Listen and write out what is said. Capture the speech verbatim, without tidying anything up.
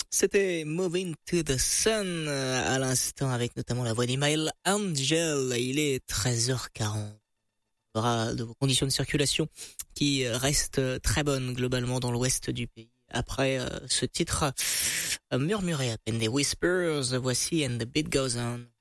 C'était Moving to the Sun à l'instant avec notamment la voix d'Email Angel. Il est treize heures quarante. On aura de vos conditions de circulation qui restent très bonnes globalement dans l'ouest du pays. Après euh, ce titre euh, murmuré à peine des Whispers, voici And the Beat Goes On.